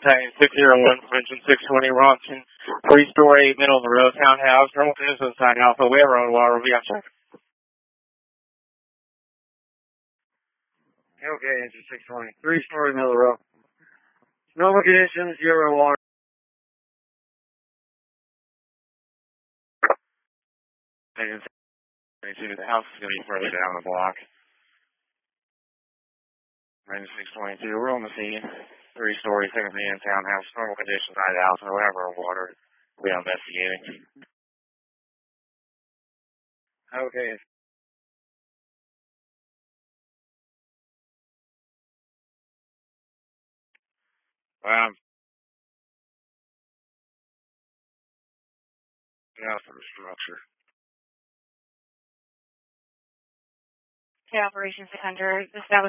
Contact 601 Prevention 620 Robson. 3-story, middle of the road townhouse. Normal conditions inside Alpha. We have our own water. We got check. Okay, engine 620. 3-story, middle of the road. Normal conditions, zero water. Engine 622. The house is going to be further down the block. Engine 622. We're on the scene. 3-story, second-hand townhouse. Normal conditions inside Alpha. We have our own water. We are investigating. Okay. Yeah, for the structure. Okay, Operation 600, establish